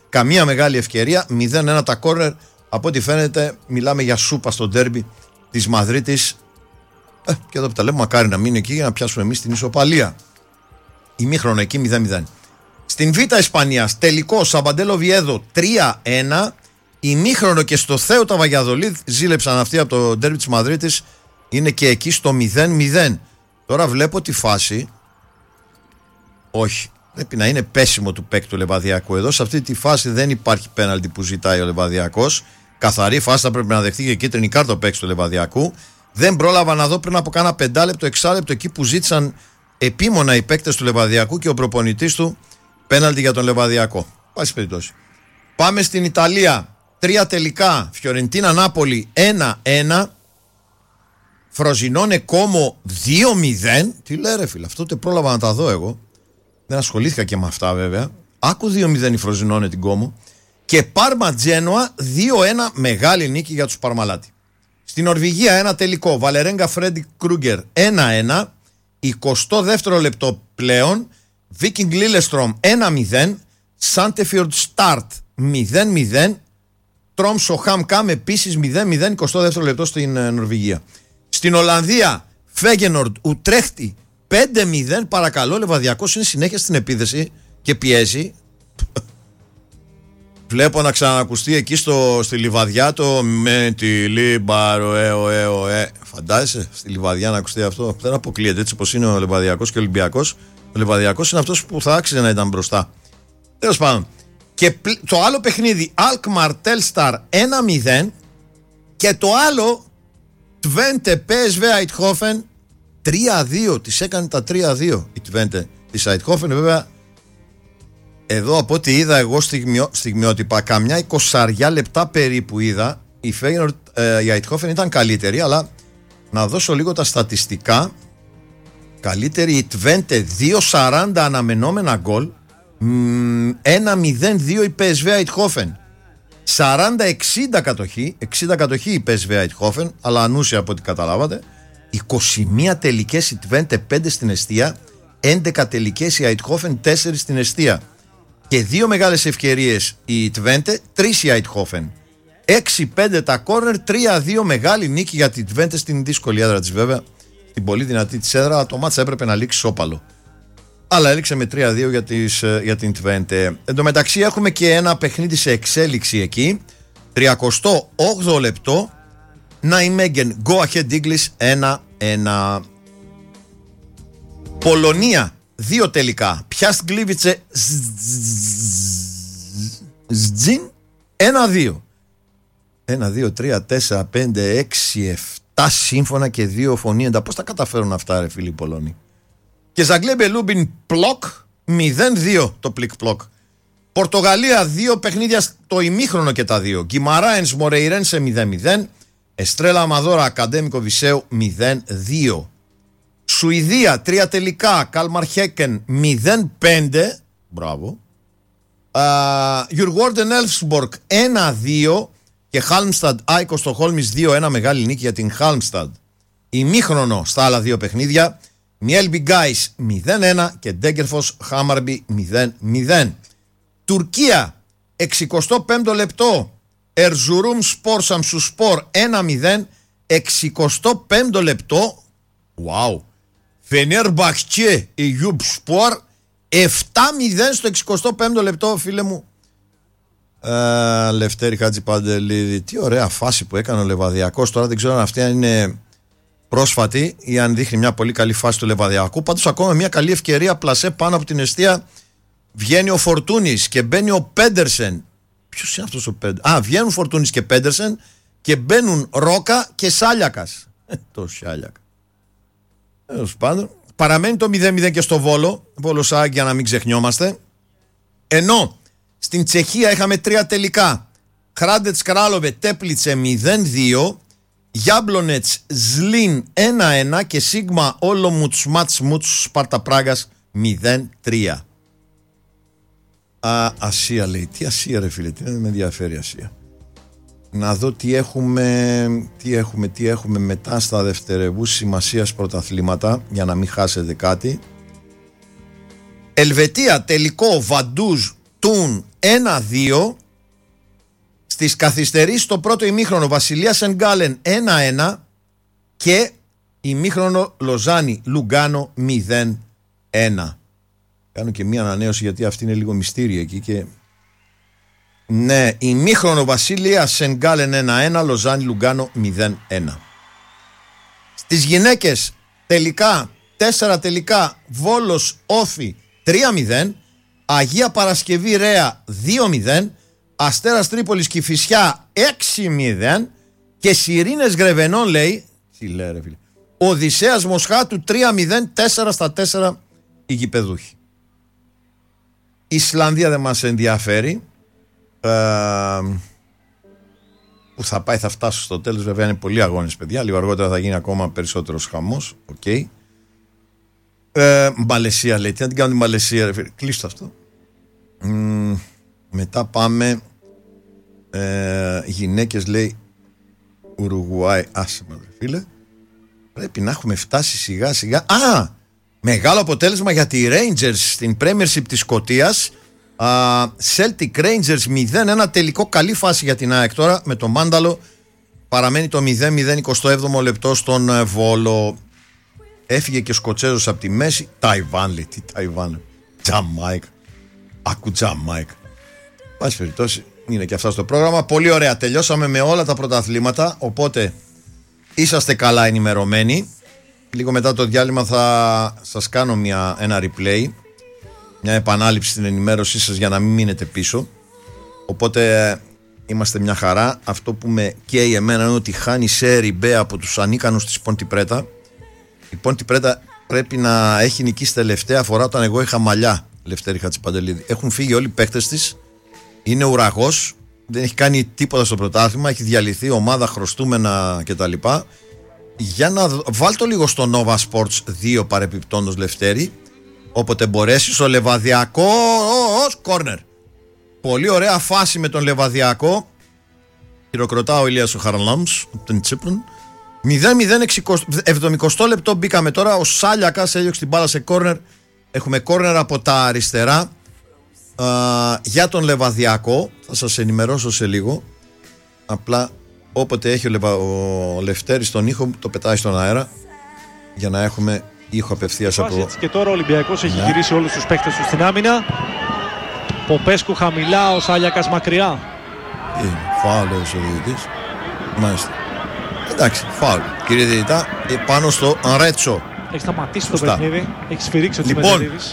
καμία μεγάλη ευκαιρία. 0-1 τα κόρνερ. Από ό,τι φαίνεται, μιλάμε για σούπα στο ντέρμπι της Μαδρίτης. Και εδώ που τα λέμε, μακάρι να μείνει εκεί για να πιάσουμε εμείς την ισοπαλία. Ημίχρονο εκεί 0-0. Στην Β' Ισπανίας, τελικό Σαμπαντέλ Οβιέδο 3-1. Ημίχρονο και στο Θέουτα Βαγιαδολίδ ζήλεψαν αυτοί από το ντέρμπι της Μαδρίτης. Είναι και εκεί στο 0-0. Τώρα βλέπω τη φάση. Όχι. Πρέπει να είναι πέσιμο του παίκτη του Λεβαδιακού. Εδώ σε αυτή τη φάση δεν υπάρχει πέναλτι που ζητάει ο Λεβαδιακός. Καθαρή φάση, θα πρέπει να δεχτεί και κίτρινη κάρτα ο παίκτη του Λεβαδιακού. Δεν πρόλαβα να δω πριν από κάνα 5 λεπτό, 6 λεπτό εκεί που ζήτησαν επίμονα οι παίκτες του Λεβαδιακού και ο προπονητής του πέναλτι για τον Λεβαδιακό. Πάση περιπτώσει. Πάμε στην Ιταλία. 3 τελικά. Φιωρεντίνα Νάπολη 1-1. Φροζινόνε Κόμο 2-0. Τι λέει ρε φίλε, αυτό ούτε πρόλαβα να τα δω εγώ. Δεν ασχολήθηκα και με αυτά βέβαια. Άκου 2-0 η Φροζινόνε την Κόμο. Και Πάρμα Τζένοα 2-1, μεγάλη νίκη για τους Παρμαλάτι. Στην Νορβηγία ένα τελικό. Βαλερέγκα Φρέντι Κρούγκερ 1-1. 22ο λεπτό πλέον. Βίκινγκ Λίλεστρομ 1-0. Σάντεφιορντ Στάρτ 0-0. Τρόμσο Χαμκάμ επίσης 0-0. 22ο λεπτό στην Νορβηγία. Στην Ολλανδία Φέγενορντ Ουτρέχτη 5-0. Παρακαλώ, Λεβαδιακός είναι συνέχεια στην επίθεση και πιέζει. Βλέπω να ξανακουστεί εκεί στη Λιβαδιά το με τη Λίμπαρο Φαντάζεσαι στη Λιβαδιά να ακουστεί αυτό? Δεν αποκλείεται, έτσι πως είναι ο Λιβαδιακός και ο Ολυμπιακός. Ο Λιβαδιακός είναι αυτός που θα άξιζε να ήταν μπροστά. Τέλος πάντων. Και το άλλο παιχνίδι Alkmaar Telstar 1-0. Και το άλλο Twente PSV Eindhoven 3-2. Τις έκανε τα 3-2 η Twente της Eindhoven. Βέβαια εδώ από ό,τι είδα εγώ στιγμιότυπα, καμιά 20 λεπτά περίπου είδα, η Feyenoord, η Eindhoven ήταν καλύτερη, αλλά να δώσω λίγο τα στατιστικά. Καλύτερη η Twente 2-40 αναμενόμενα γκολ, 1-0-2 η PSV Eindhoven. 40-60 κατοχή, 60 κατοχή η PSV Eindhoven, αλλά ανούσια από ό,τι καταλάβατε. 21 τελικές η Twente, 5 στην εστία, 11 τελικές η Eindhoven, 4 στην εστία. Και 2 μεγάλες ευκαιρίες η Twente, 3 η Eindhoven. 6-5 τα κόρνερ, 3-2 μεγάλη νίκη για τη Twente στην δύσκολη έδρα της βέβαια. Την πολύ δυνατή της έδρα, το μάτς έπρεπε να λήξει σόπαλο. Αλλά έληξε με 3-2 για την Twente. Εν τω μεταξύ έχουμε και ένα παιχνίδι σε εξέλιξη εκεί. 38ο λεπτό. Ναϊμέγγεν, Go Ahead English 1-1. Πολωνία 2 τελικά. Πιάστ Γκλίβιτσε Ζτζιν 1-2. 1, 2, 3, 4, 5, 6, 7 σύμφωνα και 2 φωνήεντα. Πώς τα καταφέρουν αυτά ρε φίλοι οι Πολωνοί? Και Ζαγκλέμπε Λούμπιν Πλοκ 0-2 το πλικ Πλοκ. Πορτογαλία 2 παιχνίδια στο ημίχρονο και τα 2. Γκιμαράενς Μορεϊρένσε 0-0. Εστρέλα Αμαδόρα Ακαδέμικο Βισέου 0-2. Σουηδία 3 τελικά. Καλμαρ Χέκεν 0-5. Μπράβο. Γιουργόρντεν Έλφσμπορκ 1-2. Και Χάλμσταντ Άικο στο Χόλμις 2-1. Μεγάλη νίκη για την Χάλμσταντ. Ημίχρονο στα άλλα 2 παιχνίδια. Μιέλμπι Γκάις 0-1 και Ντέγκερφος Χάμαρμπι 0-0. Τουρκία 65ο λεπτό. Ερζουρούμ Σπορ Σαμσουσπορ 1-0. 65ο λεπτό. Wow. Φενέρμπαχτσε Ιούμπ Σπορ 7-0 στο 65ο λεπτό, φίλε μου. Λευτέρη Χατζηπαντελίδη. Τι ωραία φάση που έκανε ο Λεβαδιακός. Τώρα δεν ξέρω αν αυτή είναι πρόσφατη ή αν δείχνει μια πολύ καλή φάση του Λεβαδιακού. Πάντως ακόμα μια καλή ευκαιρία πλασέ πάνω από την εστία. Βγαίνει ο Φορτούνης και μπαίνει ο Πέντερσεν. Ποιος είναι αυτός ο Πέντερσεν? Βγαίνουν Φορτούνης και Πέντερσεν και μπαίνουν Ρόκα και Σάλιακας. Το Σάλιακα. Τέλος πάντων. Παραμένει το 0-0 και στο Βόλο. Βόλος Άγ, για να μην ξεχνιόμαστε. Ενώ στην Τσεχία είχαμε 3 τελικά. Χράντετς Κράλοβε Τέπλιτσε 0-2. Γιάμπλονετς Ζλίν 1-1 και Σίγμα Όλομουτς Μάτς Μούτς Σπάρτα Πράγας 0-3. Ασία λέει. Τι Ασία ρε φίλε? Τι με ενδιαφέρει Ασία? Να δω τι έχουμε μετά στα δευτερευούς σημασίας πρωταθλήματα, για να μην χάσετε κάτι. Ελβετία τελικό Βαντούζ Τούν 1-2. Στις καθυστερήσεις στο πρώτο ημίχρονο Βασιλεία Σενγκάλεν 1-1 και ημίχρονο Λοζάνη Λουγκάνο 0-1. Κάνω και μία ανανέωση γιατί αυτή είναι λίγο μυστήρια εκεί και... Ναι, ημίχρονο Βασιλεία Σενγκάλεν 1-1, Λοζάνη Λουγκάνο 0-1. Στις γυναίκες τελικά 4 τελικά Βόλος Όφη 3-0, Αγία Παρασκευή Ρέα 2-0, Αστέρας Τρίπολης Κηφισιά 6-0 και Σιρήνες Γρεβενών λέει, τι λέει ρε φίλε, Οδυσσέας Μοσχάτου 3-0, 4-4 οι γηπεδούχοι. Η Ισλανδία δεν μας ενδιαφέρει. Που θα πάει, θα φτάσω στο τέλος. Βέβαια είναι πολλοί αγώνες, παιδιά. Λίγο αργότερα θα γίνει ακόμα περισσότερος χαμός. Okay. Μαλαισία λέει. Τι να την κάνω τη Μαλαισία, ρε φίλε. Κλείστο αυτό. Μετά πάμε. Γυναίκες λέει. Ουρουγουάι. Άσε με, φίλε. Πρέπει να έχουμε φτάσει σιγά σιγά. Μεγάλο αποτέλεσμα για τη Rangers στην Premiership της Σκωτίας. Celtic Rangers 0-1, τελικό, καλή φάση για την ΑΕΚ τώρα με τον Μάνταλο. Παραμένει το 0-0 27ο λεπτό στον Βόλο. Έφυγε και ο Σκοτσέζος από τη μέση. Ταϊβάν λέει, τι Ταϊβάν, Τζαμάικα. Ακού Τζαμάικα. Πάση περιπτώσει είναι και αυτά στο πρόγραμμα. Πολύ ωραία, τελειώσαμε με όλα τα πρωταθλήματα. Οπότε είσαστε καλά ενημερωμένοι. Λίγο μετά το διάλειμμα θα σας κάνω ένα replay, μια επανάληψη στην ενημέρωσή σας για να μην μείνετε πίσω. Οπότε είμαστε μια χαρά. Αυτό που με καίει εμένα είναι ότι χάνει Σέρι Μπέ από τους ανίκανους της Πόντι Πρέτα. Η Πόντι Πρέτα πρέπει να έχει νικήσει τελευταία φορά όταν εγώ είχα μαλλιά, Λευτέρη Χατσιπαντελίδη. Έχουν φύγει όλοι οι παίκτες της. Είναι ουραγός. Δεν έχει κάνει τίποτα στο πρωτάθλημα. Έχει διαλυθεί ομάδα, χρωστούμενα κτλ. Για να βάλω λίγο στο Nova Sports 2 παρεπιπτόντος, Λευτέρη. Όποτε μπορέσεις, ο Λεβαδιακός κόρνερ. Πολύ ωραία φάση με τον Λεβαδιακό. Χειροκροτά ο Ηλίας ο Χαραλάμς από την Τσίπρον. 0-0 70 λεπτό μπήκαμε τώρα. Ο Σάλιακας έδιωξε την μπάλα σε κόρνερ. Έχουμε κόρνερ από τα αριστερά για τον Λεβαδιακό. Θα σας ενημερώσω σε λίγο. Απλά όποτε έχει ο Λευτέρης τον ήχο, το πετάει στον αέρα για να έχουμε ήχο απευθείας από... Και τώρα ο Ολυμπιακός έχει γυρίσει όλους τους παίκτες του στην άμυνα. Ποπέσκου χαμηλά, ο Σάλιακας μακριά. Φάουλ ο διαιτητής. Μάλιστα. Εντάξει, φάουλ. Κύριε διαιτητά, πάνω στο Ρέτσο. Έχει σταματήσει το παιχνίδι, έχει σφυρίξει ο Τσιμεντρίδης.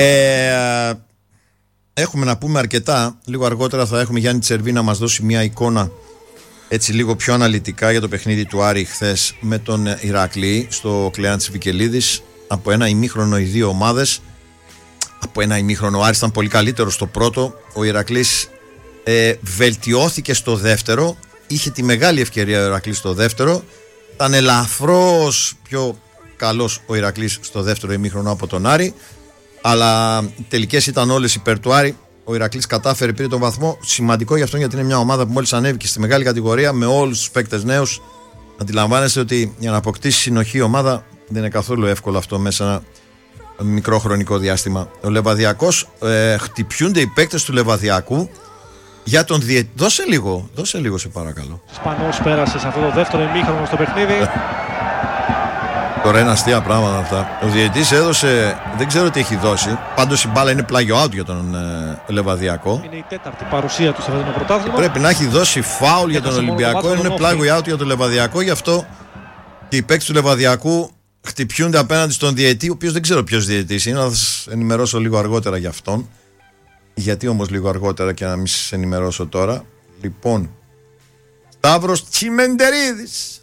Έχουμε να πούμε αρκετά. Λίγο αργότερα θα έχουμε Γιάννη Τσερβί να μας δώσει μια εικόνα έτσι λίγο πιο αναλυτικά για το παιχνίδι του Άρη χθες με τον Ηρακλή στο Κλεάνθης Βικελίδης. Από ένα ημίχρονο οι δύο ομάδες. Από ένα ημίχρονο ο Άρης ήταν πολύ καλύτερο στο πρώτο. Ο Ηρακλής βελτιώθηκε στο δεύτερο. Είχε τη μεγάλη ευκαιρία ο Ηρακλής στο δεύτερο. Ήταν ελαφρώς πιο καλός ο Ηρακλής στο δεύτερο ημίχρονο από τον Άρη. Αλλά οι τελικές ήταν όλες υπέρ του Άρη. Ο Ηρακλής κατάφερε, πήρε τον βαθμό. Σημαντικό για αυτόν, γιατί είναι μια ομάδα που μόλις ανέβηκε στη μεγάλη κατηγορία με όλους τους παίκτες νέους. Αντιλαμβάνεστε ότι για να αποκτήσει συνοχή η ομάδα δεν είναι καθόλου εύκολο αυτό μέσα ένα μικρό χρονικό διάστημα. Ο Λεβαδιακός, χτυπιούνται οι παίκτες του Λεβαδιακού για τον διαιτητή. Δώσε λίγο σε παρακαλώ. Σπανός πέρασε σε αυτό το δεύτερο ημίχρονο στο παιχνίδι. Τώρα είναι αστεία πράγματα αυτά. Ο διαιτητής έδωσε, δεν ξέρω τι έχει δώσει. Πάντως η μπάλα είναι πλάγιο out για τον Λεβαδιακό. Είναι η τέταρτη παρουσία του στο φετινό πρωτάθλημα. Πρέπει να έχει δώσει φάουλ για τον Ολυμπιακό. Είναι πλάγιο out για τον Λεβαδιακό. Γι' αυτό και οι παίκτες του Λεβαδιακού χτυπιούνται απέναντι στον διαιτητή, ο οποίος δεν ξέρω ποιος διαιτητής είναι. Θα σας ενημερώσω λίγο αργότερα για αυτόν. Γιατί όμως λίγο αργότερα και να μην σας ενημερώσω τώρα. Λοιπόν, Σταύρος Τσιμεντερίδης.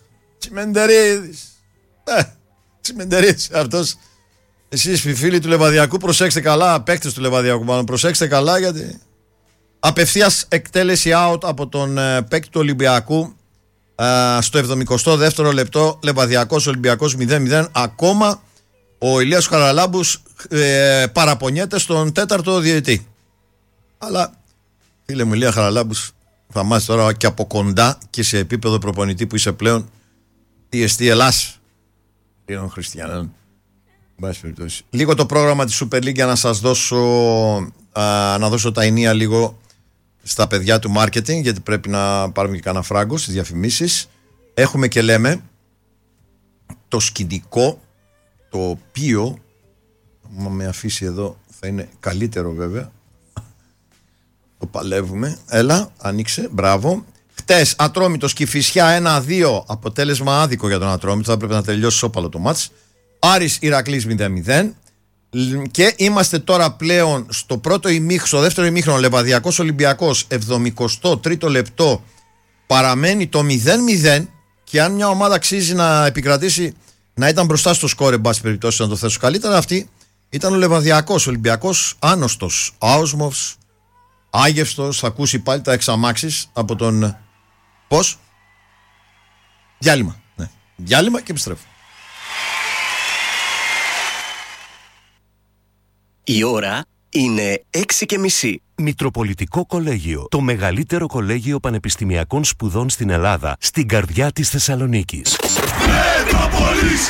Τσιμεντερίδης αυτός. Εσείς φίλοι του Λεβαδιακού προσέξτε καλά. Παίκτες του Λεβαδιακού μάλλον προσέξτε καλά, γιατί απευθείας εκτέλεση out από τον παίκτη του Ολυμπιακού στο 72ο λεπτό. Λεβαδιακός Ολυμπιακός 0-0. Ακόμα ο Ηλίας Χαραλάμπους παραπονιέται στον τέταρτο διαιτητή. Αλλά φίλε μου, Ηλία Χαραλάμπους, θα μάθεις τώρα και από κοντά και σε επίπεδο προπονητή που είσαι πλέον, τι εστί Ελλάς των Χριστιανών. Λίγο το πρόγραμμα της Super League για να σας δώσω να δώσω τα ενία λίγο στα παιδιά του marketing, γιατί πρέπει να πάρουμε και κανένα φράγκο στις διαφημίσεις. Έχουμε και λέμε το σκηνικό, το οποίο, άμα με αφήσει εδώ θα είναι καλύτερο βέβαια, το παλεύουμε. Έλα, ανοίξε, μπράβο. Χτες Ατρόμητος Κηφισιά 1-2, αποτέλεσμα άδικο για τον Ατρόμητο, θα πρέπει να τελειώσει σώπαλο το μάτς. Άρης Ηρακλής 0-0. Και είμαστε τώρα πλέον στο δεύτερο ημίχρονο. Λεβαδιακός Ολυμπιακός, 73ο λεπτό, παραμένει το 0-0. Και αν μια ομάδα αξίζει να επικρατήσει, να ήταν μπροστά στο σκόρ, εν πάση περιπτώσει, να το θέσω καλύτερα, αυτή ήταν ο Λεβαδιακός. Ολυμπιακός άνοστος, άοσμος, άγευστος. Θα ακούσει πάλι τα εξαμάξεις από τον. Πώς? Διάλειμμα. Ναι. Διάλειμμα και επιστρέφω. Η ώρα είναι 6:30. Μητροπολιτικό Κολέγιο, το μεγαλύτερο κολέγιο πανεπιστημιακών σπουδών στην Ελλάδα, στην καρδιά της Θεσσαλονίκης. Μετρόπολης!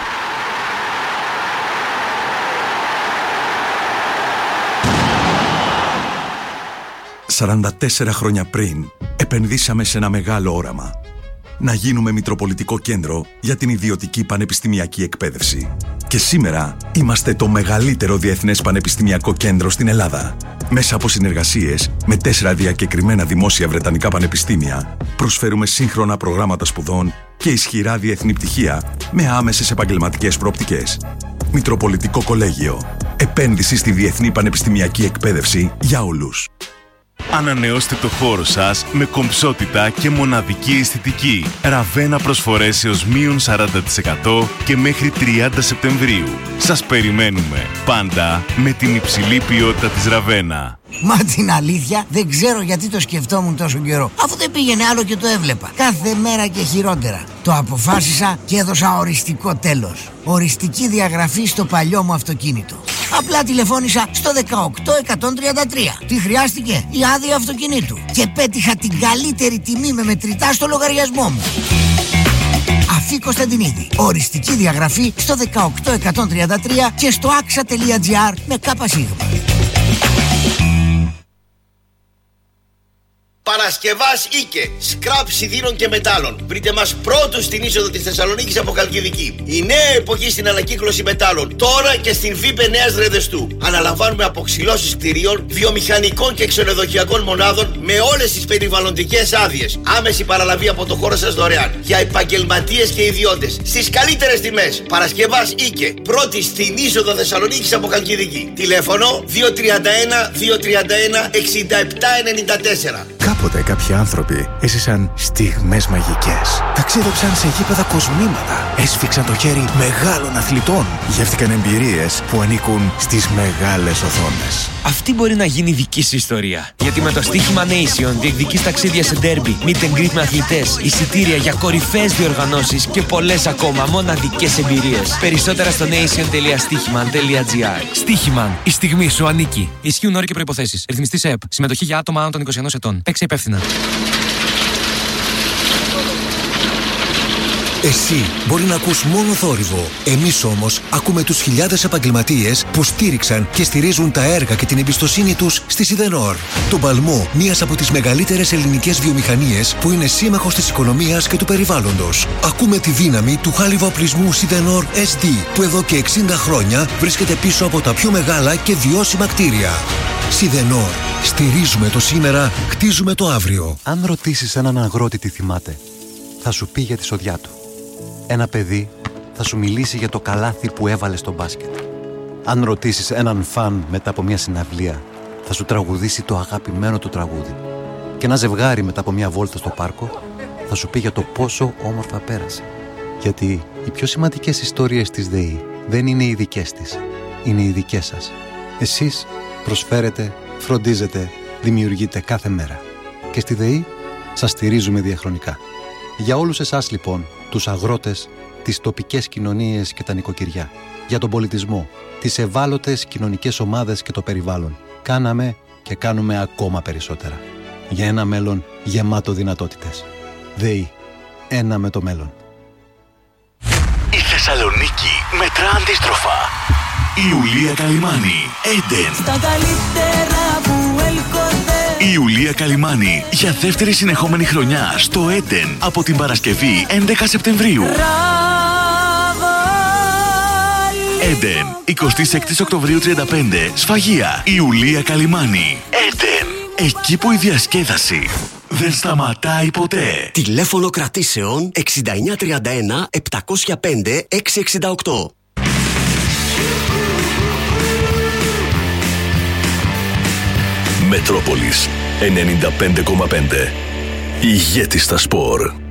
«44 χρόνια πριν, επενδύσαμε σε ένα μεγάλο όραμα. Να γίνουμε Μητροπολιτικό Κέντρο για την ιδιωτική πανεπιστημιακή εκπαίδευση. Και σήμερα είμαστε το μεγαλύτερο διεθνές πανεπιστημιακό κέντρο στην Ελλάδα. Μέσα από συνεργασίες με 4 διακεκριμένα δημόσια βρετανικά πανεπιστήμια, προσφέρουμε σύγχρονα προγράμματα σπουδών και ισχυρά διεθνή πτυχία με άμεσες επαγγελματικές προοπτικές. Μητροπολιτικό Κολέγιο. Επένδυση στη διεθνή πανεπιστημιακή εκπαίδευση για όλους. Ανανεώστε το χώρο σας με κομψότητα και μοναδική αισθητική. Ραβένα προσφορές έως μείον 40% και μέχρι 30 Σεπτεμβρίου. Σας περιμένουμε πάντα με την υψηλή ποιότητα της Ραβένα. Μα την αλήθεια δεν ξέρω γιατί το σκεφτόμουν τόσο καιρό, αφού δεν πήγαινε άλλο και το έβλεπα. Κάθε μέρα και χειρότερα. Το αποφάσισα και έδωσα οριστικό τέλος. Οριστική διαγραφή στο παλιό μου αυτοκίνητο. Απλά τηλεφώνησα στο 18133. Τι χρειάστηκε? Η άδεια αυτοκινήτου. Και πέτυχα την καλύτερη τιμή με μετρητά στο λογαριασμό μου. Αφή Κωνσταντινίδη. Οριστική διαγραφή στο 18133 και στο axa.gr με ΚΣ. Παρασκευάς Ίκε, σκραπ σιδήρων και μετάλλων. Βρείτε μας πρώτους στην είσοδο της Θεσσαλονίκης από Χαλκιδική. Η νέα εποχή στην ανακύκλωση μετάλλων, τώρα και στην ΒΥΠΕ Νέας Ρεδεστού. Αναλαμβάνουμε αποξυλώσεις κτηρίων, βιομηχανικών και ξενοδοχειακών μονάδων με όλες τις περιβαλλοντικές άδειες. Άμεση παραλαβή από το χώρο σας δωρεάν. Για επαγγελματίες και ιδιώτες. Στις καλύτερες τιμές. Παρασκευάς Ίκε, πρώτη στην είσοδο Θεσσαλονίκης από Χαλκιδική. Τηλέφωνο 231 231 6794. Κάποτε κάποιοι άνθρωποι έζησαν στιγμές μαγικές. Ταξίδεψαν σε γήπεδα κοσμήματα. Έσφιξαν το χέρι μεγάλων αθλητών. Γεύτηκαν εμπειρίες που ανήκουν στις μεγάλες οθόνες. Αυτή μπορεί να γίνει δική σου ιστορία. Γιατί με το στοίχημα Nation διεκδικείς ταξίδια σε ντέρμπι, meet and greet με αθλητές, εισιτήρια για κορυφαίες διοργανώσεις και πολλές ακόμα μοναδικές εμπειρίες. Περισσότερα στο nation.stichiman.gr. Στοίχημαν. Η στιγμή σου ανήκει. Ισχύουν όροι και προϋποθέσεις. Ρυθμιστής ΕΠ. Συμμετοχή για άτομα άνω των 21 ετών. Παίξε υπεύθυνα. Εσύ μπορεί να ακούς μόνο θόρυβο. Εμείς όμως ακούμε τους χιλιάδες επαγγελματίες που στήριξαν και στηρίζουν τα έργα και την εμπιστοσύνη τους στη Σιδενόρ. Τον παλμό μιας από τις μεγαλύτερες ελληνικές βιομηχανίες που είναι σύμμαχος της οικονομίας και του περιβάλλοντος. Ακούμε τη δύναμη του χάλιβα οπλισμού Σιδενόρ SD που εδώ και 60 χρόνια βρίσκεται πίσω από τα πιο μεγάλα και βιώσιμα κτίρια. Σιδενόρ. Στηρίζουμε το σήμερα, χτίζουμε το αύριο. Αν ρωτήσεις έναν αγρότη τι θυμάται, θα σου πει για τη σοδιά του. Ένα παιδί θα σου μιλήσει για το καλάθι που έβαλε στο μπάσκετ. Αν ρωτήσεις έναν φαν μετά από μια συναυλία, θα σου τραγουδήσει το αγαπημένο του τραγούδι. Και ένα ζευγάρι μετά από μια βόλτα στο πάρκο θα σου πει για το πόσο όμορφα πέρασε. Γιατί οι πιο σημαντικές ιστορίες της ΔΕΗ δεν είναι οι δικές της, είναι οι δικές σας. Εσείς προσφέρετε, φροντίζετε, δημιουργείτε κάθε μέρα. Και στη ΔΕΗ σας στηρίζουμε διαχρονικά. Για όλους εσάς λοιπόν, τους αγρότες, τις τοπικές κοινωνίες και τα νοικοκυριά, για τον πολιτισμό, τις ευάλωτες κοινωνικές ομάδες και το περιβάλλον, κάναμε και κάνουμε ακόμα περισσότερα. Για ένα μέλλον γεμάτο δυνατότητες. ΔΕΗ. Ένα με το μέλλον. Η Θεσσαλονίκη μετρά αντίστροφα. Ιουλία Καλυμάνη, Έντεν. Στα καλύτερα Η Ιουλία Καλιμάνη για δεύτερη συνεχόμενη χρονιά στο Έντεν από την Παρασκευή 11 Σεπτεμβρίου. Έντεν, 26 Οκτωβρίου 35, Σφαγεία. Ιουλία Καλιμάνη. Έντεν, εκεί που η διασκέδαση δεν σταματάει ποτέ. Τηλέφωνο κρατήσεων 6931 705 668. Μετρόπολης 95,5. Ηγέτης στα σπορ.